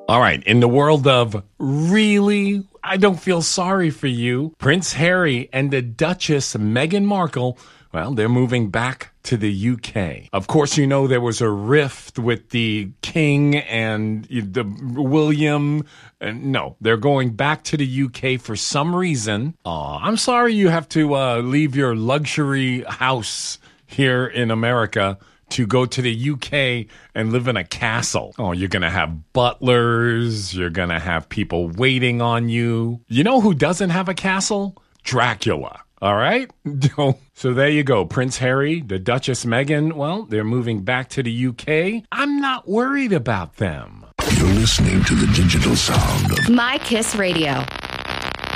All right, in the world of really, I don't feel sorry for you, Prince Harry and the Duchess Meghan Markle, well, they're moving back to the UK. Of course, you know there was a rift with the King and the William. No, they're going back to the UK for some reason. I'm sorry you have to leave your luxury house here in America to go to the UK and live in a castle. Oh, you're going to have butlers. You're going to have people waiting on you. You know who doesn't have a castle? Dracula. All right? So there you go. Prince Harry, the Duchess Meghan, well, they're moving back to the UK. I'm not worried about them. You're listening to the digital sound of My Kiss Radio.